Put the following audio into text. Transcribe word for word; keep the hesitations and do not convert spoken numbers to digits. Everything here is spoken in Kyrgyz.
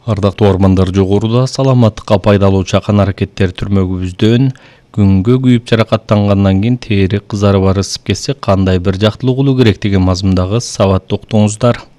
Ардактуу ормандар жогоруда саламаттыкка пайдалуу чакан аракеттер түрмөгүбүздөн күнгө күйүп жаракаттангандан кийин тери кызарып арысып кетсе кандай бир жактылык болуу керек деген мазмундагы сабатты уктуңуздар.